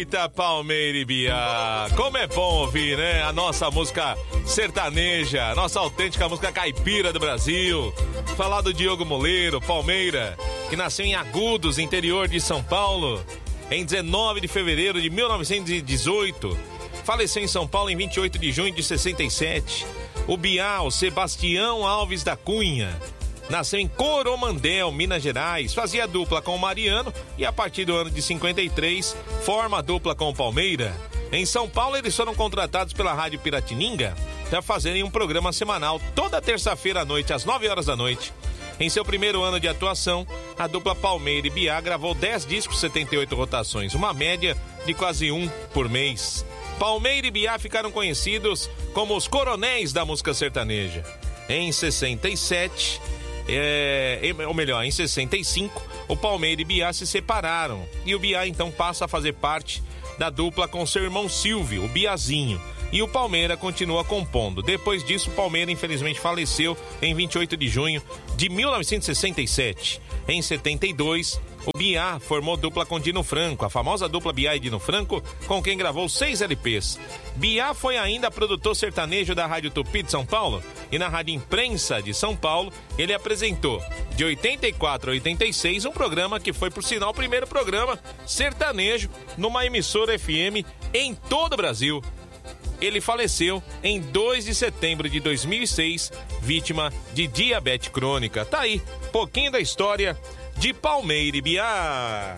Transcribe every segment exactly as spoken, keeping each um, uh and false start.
Eita, Palmeira e Biá, como é bom ouvir, né? A nossa música sertaneja, a nossa autêntica música caipira do Brasil. Falar do Diogo Moleiro, Palmeira, que nasceu em Agudos, interior de São Paulo, em dezenove de fevereiro de mil novecentos e dezoito. Faleceu em São Paulo em vinte e oito de junho de sessenta e sete. O Biá, o Sebastião Alves da Cunha, nasceu em Coromandel, Minas Gerais. Fazia dupla com o Mariano e a partir do ano de cinquenta e três forma a dupla com o Palmeira. Em São Paulo eles foram contratados pela Rádio Piratininga para fazerem um programa semanal toda terça-feira à noite, às nove horas da noite. Em seu primeiro ano de atuação, a dupla Palmeira e Biá gravou dez discos, setenta e oito rotações, uma média de quase um por mês. Palmeira e Biá ficaram conhecidos como os coronéis da música sertaneja. Em sessenta e sete, é, ou melhor, em sessenta e cinco, o Palmeira e Biá se separaram e o Biá então passa a fazer parte da dupla com seu irmão Silvio, o Biazinho, e o Palmeira continua compondo. Depois disso, o Palmeira infelizmente faleceu em vinte e oito de junho de mil novecentos e sessenta e sete. Em setenta e dois, o Biá formou dupla com Dino Franco, a famosa dupla Biá e Dino Franco, com quem gravou seis L Ps. Biá foi ainda produtor sertanejo da Rádio Tupi de São Paulo e na Rádio Imprensa de São Paulo ele apresentou, de oitenta e quatro a oitenta e seis, um programa que foi, por sinal, o primeiro programa sertanejo numa emissora F M em todo o Brasil. Ele faleceu em dois de setembro de dois mil e seis, vítima de diabetes crônica. Tá aí, pouquinho da história de Palmeira e Biá.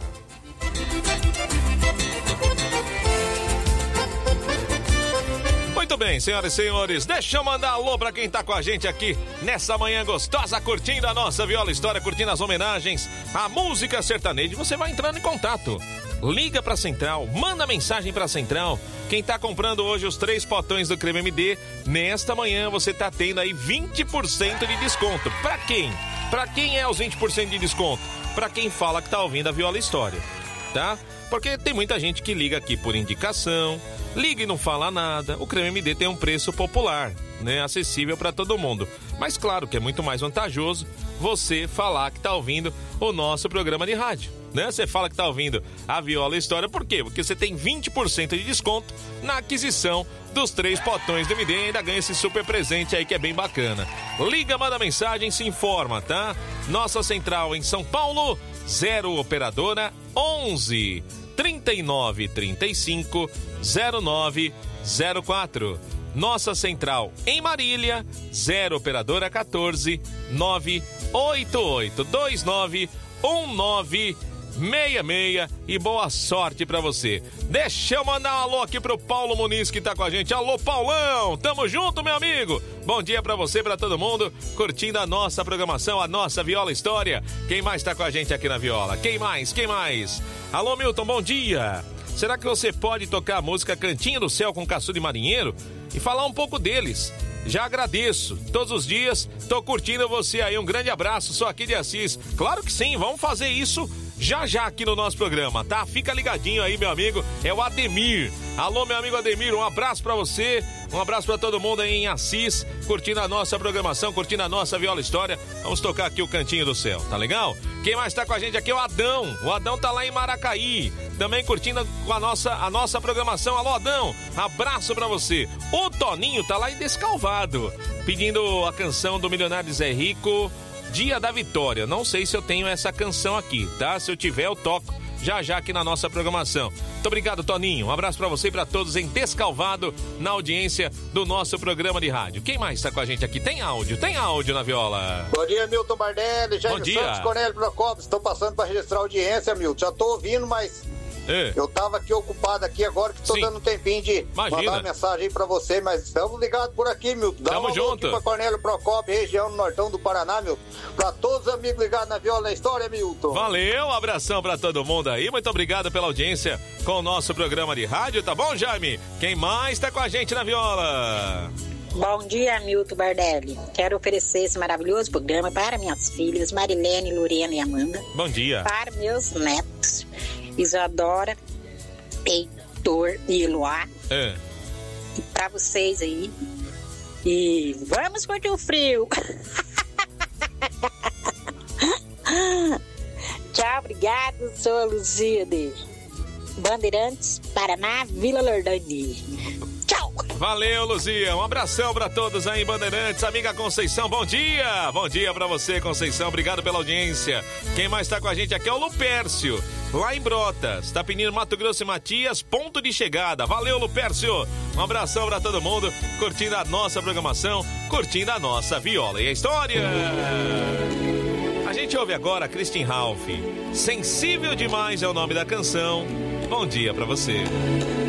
Muito bem, senhoras e senhores, deixa eu mandar alô pra quem tá com a gente aqui nessa manhã gostosa, curtindo a nossa Viola História, curtindo as homenagens à música sertaneja. Você vai entrando em contato. Liga pra Central, manda mensagem pra Central. Quem tá comprando hoje os três potões do Creme M D, nesta manhã você tá tendo aí vinte por cento de desconto. Pra quem? Pra quem é os vinte por cento de desconto? Pra quem fala que tá ouvindo a Viola História, tá? Porque tem muita gente que liga aqui por indicação, liga e não fala nada. O Creme M D tem um preço popular, né? Acessível pra todo mundo. Mas claro que é muito mais vantajoso você falar que tá ouvindo o nosso programa de rádio, né? Você fala que tá ouvindo a Viola História, por quê? Porque você tem vinte por cento de desconto na aquisição dos três potões do M D e ainda ganha esse super presente aí que é bem bacana. Liga, manda mensagem, se informa, tá? Nossa central em São Paulo, zero operadora onze, trinta e nove, trinta e cinco, zero nove zero quatro. Nossa central em Marília, zero operadora quatorze, nove oito oito dois nove um nove seis seis e boa sorte pra você. Deixa eu mandar um alô aqui pro Paulo Muniz que tá com a gente. Alô, Paulão, tamo junto, meu amigo. Bom dia pra você, pra todo mundo, curtindo a nossa programação, a nossa Viola História. Quem mais tá com a gente aqui na Viola? Quem mais? Quem mais? Alô, Milton, bom dia. Será que você pode tocar a música Cantinho do Céu com Caçudo e Marinheiro e falar um pouco deles? Já agradeço, todos os dias tô curtindo você aí, um grande abraço, sou aqui de Assis. Claro que sim, vamos fazer isso já já aqui no nosso programa, tá? Fica ligadinho aí, meu amigo, é o Ademir. Alô, meu amigo Ademir, um abraço pra você, um abraço pra todo mundo aí em Assis, curtindo a nossa programação, curtindo a nossa Viola História. Vamos tocar aqui o Cantinho do Céu, tá legal? Quem mais tá com a gente aqui é o Adão, o Adão tá lá em Maracaí, também curtindo com a nossa, a nossa programação. Alô, Adão, abraço pra você. O Toninho tá lá em Descalvado, pedindo a canção do Milionário Zé Rico, Dia da Vitória. Não sei se eu tenho essa canção aqui, tá? Se eu tiver, eu toco já já aqui na nossa programação. Muito obrigado, Toninho. Um abraço pra você e pra todos em Descalvado, na audiência do nosso programa de rádio. Quem mais tá com a gente aqui? Tem áudio? Tem áudio na Viola. Bom dia, Milton Bardelli, Jair Santos, Cornélio Procopio. Estou passando pra registrar a audiência, Milton. Já tô ouvindo, mas é. eu tava aqui ocupado aqui agora que tô Sim. dando um tempinho de Imagina. mandar uma mensagem aí pra você, mas estamos ligados por aqui, Milton. Dá Tamo um junto. aqui pra Cornélio Procopio, região do Nortão do Paraná, Milton. Pra todos os amigos ligados na Viola na História, Milton. Valeu, um abração pra todo mundo aí. Muito obrigado pela audiência com o nosso programa de rádio, tá bom, Jaime? Quem mais tá com a gente na Viola? Bom dia, Milton Bardelli. Quero oferecer esse maravilhoso programa para minhas filhas, Marilene, Lorena e Amanda. Bom dia. Para meus netos, Isadora, Heitor e Eloá. É. E para vocês aí. E vamos curtir o frio. Tchau, obrigado, sou a Luzia. Bandeirantes, Paraná, Vila Lordani. Tchau! Valeu, Luzia. Um abração pra todos aí, Bandeirantes. Amiga Conceição, bom dia. Bom dia pra você, Conceição. Obrigado pela audiência. Quem mais tá com a gente aqui é o Lupércio, lá em Brotas. Tapinino, Mato Grosso e Matias, ponto de chegada. Valeu, Lupércio. Um abração pra todo mundo, curtindo a nossa programação, curtindo a nossa viola e a história. A gente ouve agora Kristin Ralph. Sensível Demais é o nome da canção. Bom dia pra você.